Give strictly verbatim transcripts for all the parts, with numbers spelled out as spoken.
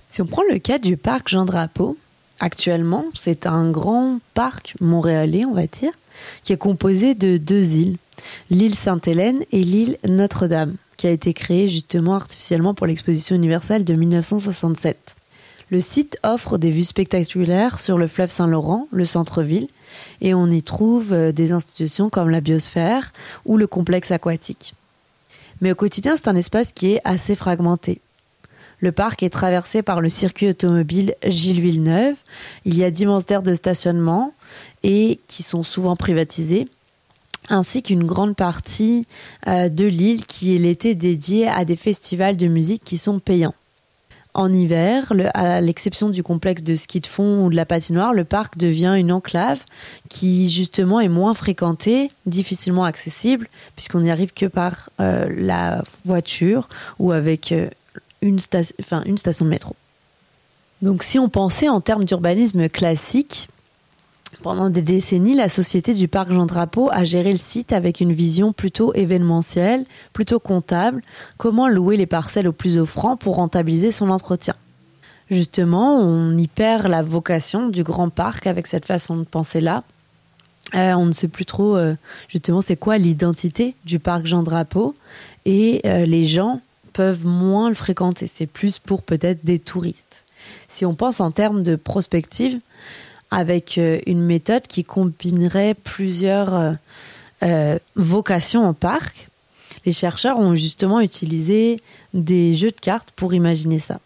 Si on prend le cas du parc Jean-Drapeau, actuellement, c'est un grand parc montréalais, on va dire, qui est composé de deux îles, l'île Sainte-Hélène et l'île Notre-Dame, qui a été créée justement artificiellement pour l'exposition universelle de dix-neuf cent soixante-sept. Le site offre des vues spectaculaires sur le fleuve Saint-Laurent, le centre-ville, et on y trouve des institutions comme la biosphère ou le complexe aquatique. Mais au quotidien, c'est un espace qui est assez fragmenté. Le parc est traversé par le circuit automobile Gilles Villeneuve. Il y a d'immenses aires de stationnement et qui sont souvent privatisées, ainsi qu'une grande partie euh, de l'île qui est l'été dédiée à des festivals de musique qui sont payants. En hiver, le, à l'exception du complexe de ski de fond ou de la patinoire, le parc devient une enclave qui justement est moins fréquentée, difficilement accessible, puisqu'on n'y arrive que par euh, la voiture ou avec euh, une, sta- enfin, une station de métro. Donc si on pensait en termes d'urbanisme classique, pendant des décennies, la Société du Parc Jean-Drapeau a géré le site avec une vision plutôt événementielle, plutôt comptable, comment louer les parcelles au plus offrant pour rentabiliser son entretien. Justement, on y perd la vocation du grand parc avec cette façon de penser-là. Euh, on ne sait plus trop, euh, justement, c'est quoi l'identité du Parc Jean-Drapeau et euh, les gens peuvent moins le fréquenter. C'est plus pour peut-être des touristes. Si on pense en termes de prospective, avec une méthode qui combinerait plusieurs euh, euh, vocations en parc. Les chercheurs ont justement utilisé des jeux de cartes pour imaginer ça.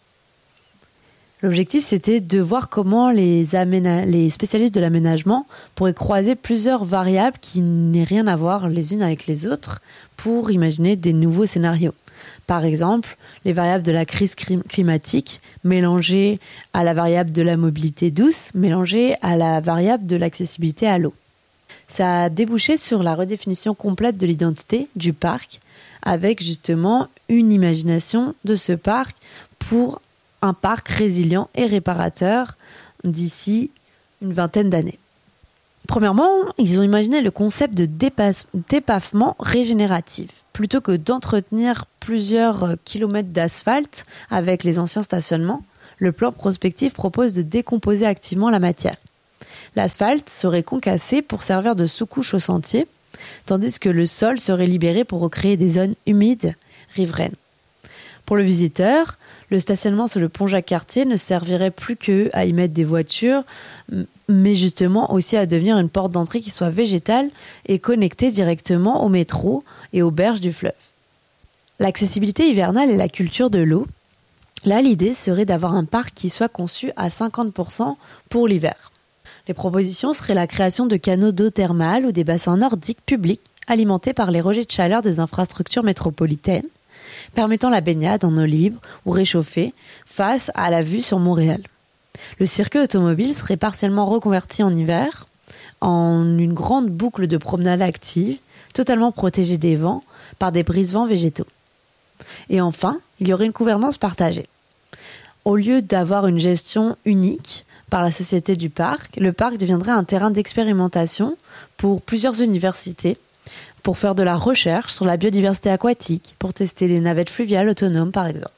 L'objectif, c'était de voir comment les, aména- les spécialistes de l'aménagement pourraient croiser plusieurs variables qui n'aient rien à voir les unes avec les autres pour imaginer des nouveaux scénarios. Par exemple, les variables de la crise climatique mélangées à la variable de la mobilité douce, mélangées à la variable de l'accessibilité à l'eau. Ça a débouché sur la redéfinition complète de l'identité du parc, avec justement une imagination de ce parc pour un parc résilient et réparateur d'ici une vingtaine d'années. Premièrement, ils ont imaginé le concept de dépasse, dépavement régénératif. Plutôt que d'entretenir plusieurs kilomètres d'asphalte avec les anciens stationnements, le plan prospectif propose de décomposer activement la matière. L'asphalte serait concassé pour servir de sous-couche au sentier, tandis que le sol serait libéré pour recréer des zones humides riveraines. Pour le visiteur, le stationnement sur le pont Jacques-Cartier ne servirait plus qu'à y mettre des voitures, mais justement aussi à devenir une porte d'entrée qui soit végétale et connectée directement au métro et aux berges du fleuve. L'accessibilité hivernale et la culture de l'eau, là l'idée serait d'avoir un parc qui soit conçu à cinquante pour cent pour l'hiver. Les propositions seraient la création de canaux d'eau thermale ou des bassins nordiques publics alimentés par les rejets de chaleur des infrastructures métropolitaines, permettant la baignade en eau libre ou réchauffée face à la vue sur Montréal. Le circuit automobile serait partiellement reconverti en hiver en une grande boucle de promenade active, totalement protégée des vents par des brise-vents végétaux. Et enfin, il y aurait une gouvernance partagée. Au lieu d'avoir une gestion unique par la Société du Parc, le parc deviendrait un terrain d'expérimentation pour plusieurs universités, pour faire de la recherche sur la biodiversité aquatique, pour tester les navettes fluviales autonomes par exemple.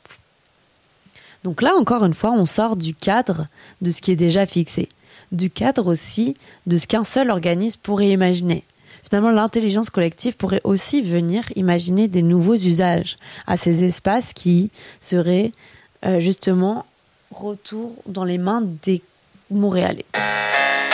Donc là, encore une fois, on sort du cadre de ce qui est déjà fixé, du cadre aussi de ce qu'un seul organisme pourrait imaginer. Finalement, l'intelligence collective pourrait aussi venir imaginer des nouveaux usages à ces espaces qui seraient euh, justement retour dans les mains des Montréalais.